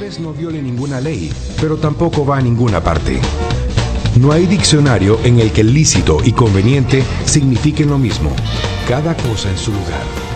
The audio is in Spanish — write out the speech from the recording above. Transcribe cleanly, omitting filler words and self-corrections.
vez no viole ninguna ley, pero tampoco va a ninguna parte. No hay diccionario en el que lícito y conveniente signifiquen lo mismo. Cada cosa en su lugar.